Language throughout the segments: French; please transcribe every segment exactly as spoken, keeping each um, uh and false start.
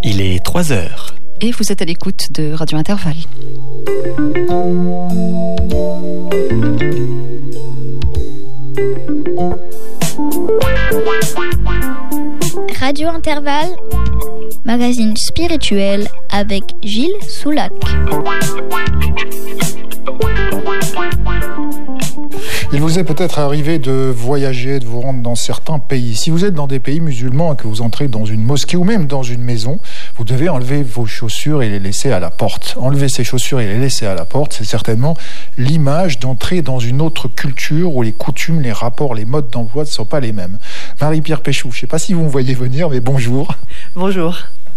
Il est trois heures. Et vous êtes à l'écoute de Radio Intervalle. Radio Intervalle, magazine spirituel avec Gilles Soulac. Il vous est peut-être arrivé de voyager, de vous rendre dans certains pays. Si vous êtes dans des pays musulmans et que vous entrez dans une mosquée ou même dans une maison, vous devez enlever vos chaussures et les laisser à la porte. Enlever ces chaussures et les laisser à la porte, c'est certainement l'image d'entrer dans une autre culture où les coutumes, les rapports, les modes d'emploi ne sont pas les mêmes. Marie-Pierre Péchou, je ne sais pas si vous me voyez venir, mais bonjour. Bonjour.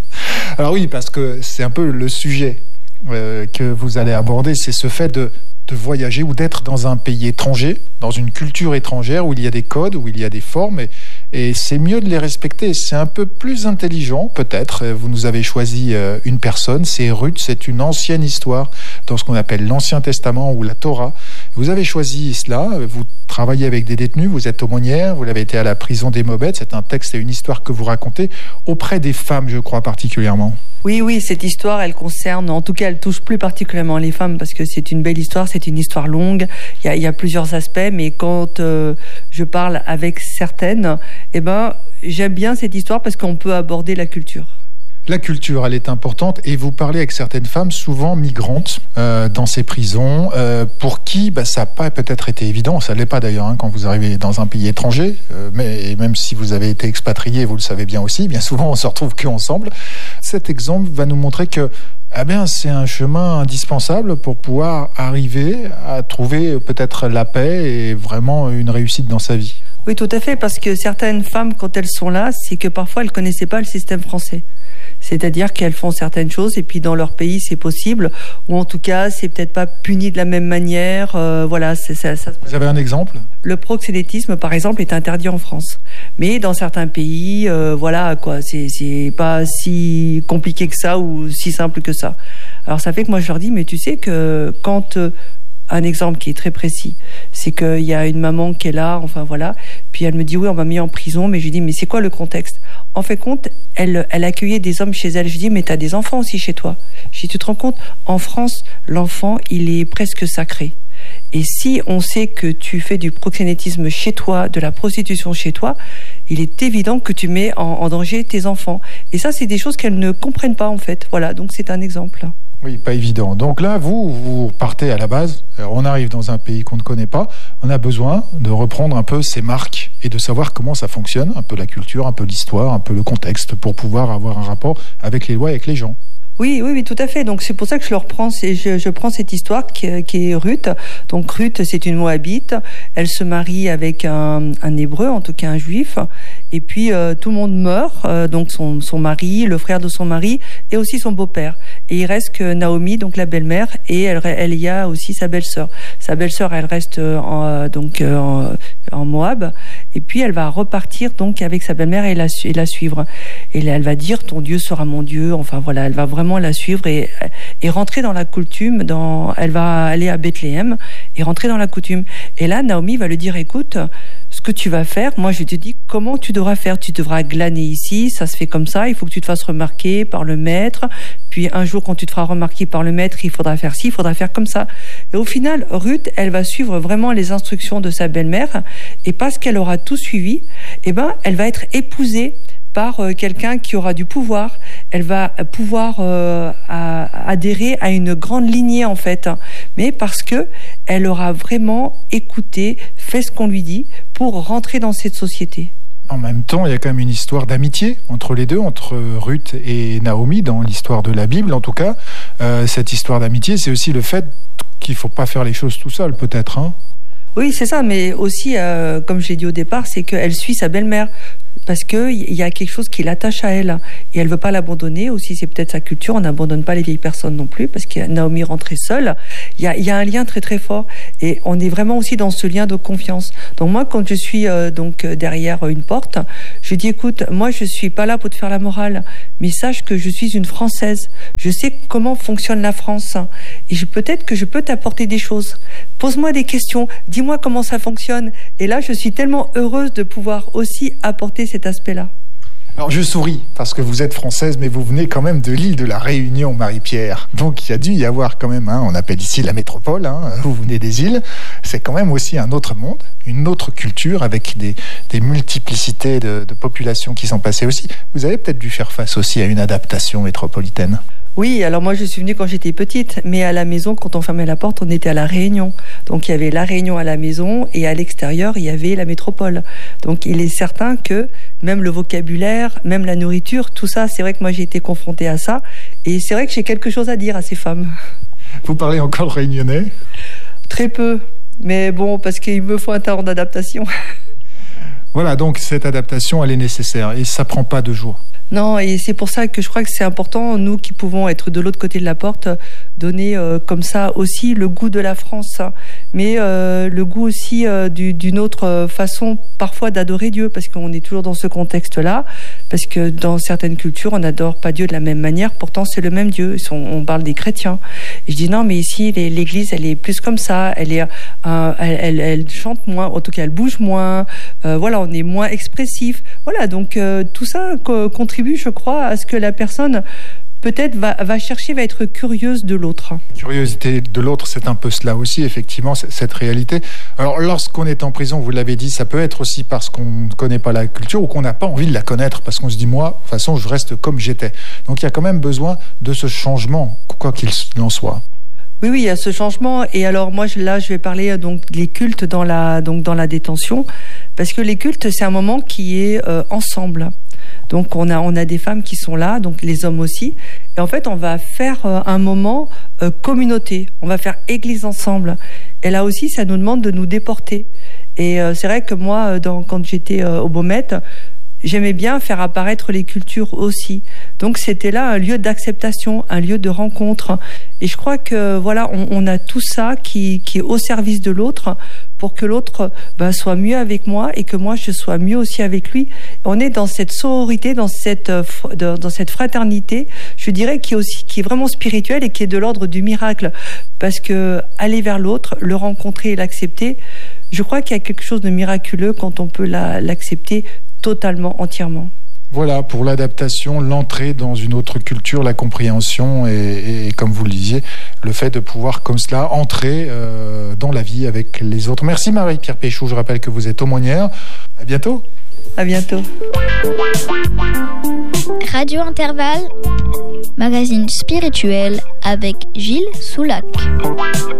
Alors oui, parce que c'est un peu le sujet euh, que vous allez aborder, c'est ce fait de de voyager ou d'être dans un pays étranger, dans une culture étrangère où il y a des codes, où il y a des formes, et, et c'est mieux de les respecter. C'est un peu plus intelligent, peut-être. Vous nous avez choisi euh, une personne, c'est Ruth, c'est une ancienne histoire dans ce qu'on appelle l'Ancien Testament ou la Torah. Vous avez choisi cela, vous travaillez avec des détenus, vous êtes aumônière, vous l'avez été à la prison des Mobettes, c'est un texte et une histoire que vous racontez auprès des femmes, je crois, particulièrement. Oui, oui, cette histoire, elle concerne, en tout cas, elle touche plus particulièrement les femmes parce que c'est une belle histoire, c'est une histoire longue, il y a, il y a plusieurs aspects, mais quand euh, je parle avec certaines, eh ben, j'aime bien cette histoire parce qu'on peut aborder la culture. La culture, elle est importante et vous parlez avec certaines femmes, souvent migrantes, euh, dans ces prisons, euh, pour qui bah, ça n'a pas peut-être été évident, ça ne l'est pas d'ailleurs hein, quand vous arrivez dans un pays étranger, euh, mais et même si vous avez été expatrié, vous le savez bien aussi, bien souvent on ne se retrouve qu'ensemble. Cet exemple va nous montrer que eh bien, c'est un chemin indispensable pour pouvoir arriver à trouver peut-être la paix et vraiment une réussite dans sa vie. Oui, tout à fait, parce que certaines femmes, quand elles sont là, c'est que parfois elles ne connaissaient pas le système français. C'est-à-dire qu'elles font certaines choses et puis dans leur pays c'est possible, ou en tout cas c'est peut-être pas puni de la même manière. Euh, voilà, c'est, ça, ça... Vous avez un exemple ? Le proxénétisme par exemple est interdit en France, mais dans certains pays, euh, voilà quoi, c'est, c'est pas si compliqué que ça ou si simple que ça. Alors ça fait que moi je leur dis, mais tu sais que quand euh, un exemple qui est très précis, c'est qu'il y a une maman qui est là, enfin voilà, puis elle me dit oui on m'a mis en prison, mais je lui dis mais c'est quoi le contexte ? En fait compte, elle, elle accueillait des hommes chez elle, je lui dis mais t'as des enfants aussi chez toi. Je dis tu te rends compte, en France l'enfant il est presque sacré. Et si on sait que tu fais du proxénétisme chez toi, de la prostitution chez toi, il est évident que tu mets en, en danger tes enfants. Et ça c'est des choses qu'elles ne comprennent pas en fait, voilà, donc c'est un exemple. Oui, pas évident. Donc là, vous, vous partez à la base. Alors, on arrive dans un pays qu'on ne connaît pas. On a besoin de reprendre un peu ses marques et de savoir comment ça fonctionne, un peu la culture, un peu l'histoire, un peu le contexte, pour pouvoir avoir un rapport avec les lois, avec les gens. Oui, oui, oui, tout à fait. Donc c'est pour ça que je le reprends. C'est, je, je prends cette histoire qui, qui est Ruth. Donc Ruth, c'est une Moabite. Elle se marie avec un, un Hébreu, en tout cas un Juif. Et puis euh, tout le monde meurt. Euh, donc son, son mari, le frère de son mari, et aussi son beau-père. Et il reste que Naomi, donc la belle-mère, et elle, elle y a aussi sa belle-sœur. Sa belle-sœur, elle reste en, donc en, en Moab. Et puis elle va repartir donc avec sa belle-mère et la, et la suivre. Et là, elle va dire ton Dieu sera mon Dieu. Enfin voilà, elle va vraiment la suivre et, et rentrer dans la coutume. Dans, elle va aller à Bethléem et rentrer dans la coutume. Et là, Naomi va lui dire écoute, ce que tu vas faire, moi je te dis comment tu devras faire. Tu devras glaner ici, ça se fait comme ça. Il faut que tu te fasses remarquer par le maître. Puis un jour, quand tu te feras remarquer par le maître, il faudra faire ci, il faudra faire comme ça. Et au final, Ruth, elle va suivre vraiment les instructions de sa belle-mère. Et parce qu'elle aura tout suivi, eh ben, elle va être épousée par euh, quelqu'un qui aura du pouvoir. Elle va pouvoir euh, à, adhérer à une grande lignée en fait, mais parce que elle aura vraiment écouté, fait ce qu'on lui dit pour rentrer dans cette société. En même temps, il y a quand même une histoire d'amitié entre les deux, entre Ruth et Naomi, dans l'histoire de la Bible en tout cas. Euh, cette histoire d'amitié, c'est aussi le fait qu'il ne faut pas faire les choses tout seul peut-être, hein. Oui, c'est ça, mais aussi, euh, comme je l'ai dit au départ, c'est qu'elle suit sa belle-mère. Parce qu'il y a quelque chose qui l'attache à elle et elle ne veut pas l'abandonner. Aussi, c'est peut-être sa culture, on n'abandonne pas les vieilles personnes non plus parce que Naomi rentrait seule. Il y a, il y a un lien très très fort et on est vraiment aussi dans ce lien de confiance. Donc moi, quand je suis euh, donc derrière une porte, je dis écoute, moi je suis pas là pour te faire la morale, mais sache que je suis une Française. Je sais comment fonctionne la France et je, peut-être que je peux t'apporter des choses. Pose-moi des questions, dis-moi comment ça fonctionne. Et là, je suis tellement heureuse de pouvoir aussi apporter cet aspect-là. Alors je souris parce que vous êtes française, mais vous venez quand même de l'île de la Réunion, Marie-Pierre. Donc il y a dû y avoir quand même, hein, on appelle ici la métropole, hein, vous venez des îles, c'est quand même aussi un autre monde, une autre culture avec des, des multiplicités de, de populations qui sont passées aussi. Vous avez peut-être dû faire face aussi à une adaptation métropolitaine. Oui, alors moi je suis venue quand j'étais petite, mais à la maison, quand on fermait la porte, on était à La Réunion. Donc il y avait La Réunion à la maison et à l'extérieur, il y avait la métropole. Donc il est certain que même le vocabulaire, même la nourriture, tout ça, c'est vrai que moi j'ai été confrontée à ça. Et c'est vrai que j'ai quelque chose à dire à ces femmes. Vous parlez encore le réunionnais ? Très peu, mais bon, parce qu'il me faut un temps d'adaptation. Voilà, donc cette adaptation, elle est nécessaire et ça prend pas deux jours. Non, et c'est pour ça que je crois que c'est important, nous qui pouvons être de l'autre côté de la porte, donner euh, comme ça aussi le goût de la France, mais euh, le goût aussi euh, du, d'une autre façon parfois d'adorer Dieu, parce qu'on est toujours dans ce contexte-là, parce que dans certaines cultures, on n'adore pas Dieu de la même manière, pourtant c'est le même Dieu, on, on parle des chrétiens. Et je dis non, mais ici, les, l'Église, elle est plus comme ça, elle, est, euh, elle, elle, elle chante moins, en tout cas elle bouge moins, euh, voilà, on est moins expressif. Voilà, donc euh, tout ça co- contribue, je crois, à ce que la personne peut-être va, va chercher, va être curieuse de l'autre. Curiosité de l'autre, c'est un peu cela aussi, effectivement, cette réalité. Alors, lorsqu'on est en prison, vous l'avez dit, ça peut être aussi parce qu'on ne connaît pas la culture ou qu'on n'a pas envie de la connaître, parce qu'on se dit, moi, de toute façon, je reste comme j'étais. Donc, il y a quand même besoin de ce changement, quoi qu'il en soit. Oui, oui, il y a ce changement. Et alors, moi, là, je vais parler donc des cultes dans la, donc, dans la détention, parce que les cultes, c'est un moment qui est euh, ensemble. Donc on a on a des femmes qui sont là, donc les hommes aussi. Et en fait, on va faire euh, un moment euh, communauté. On va faire église ensemble. Et là aussi, ça nous demande de nous déporter. Et euh, c'est vrai que moi, dans, quand j'étais euh, au Baumette, j'aimais bien faire apparaître les cultures aussi. Donc c'était là un lieu d'acceptation, un lieu de rencontre. Et je crois que voilà, on, on a tout ça qui, qui est au service de l'autre pour que l'autre ben, soit mieux avec moi et que moi je sois mieux aussi avec lui. On est dans cette sororité, dans cette dans cette fraternité, je dirais qui est aussi qui est vraiment spirituelle et qui est de l'ordre du miracle, parce que aller vers l'autre, le rencontrer et l'accepter, je crois qu'il y a quelque chose de miraculeux quand on peut la, l'accepter totalement, entièrement. Voilà, pour l'adaptation, l'entrée dans une autre culture, la compréhension et, et comme vous le disiez, le fait de pouvoir comme cela entrer euh, dans la vie avec les autres. Merci Marie-Pierre Péchou, je rappelle que vous êtes aumônière. À bientôt. À bientôt. Radio Intervalle, magazine spirituel avec Gilles Soulac.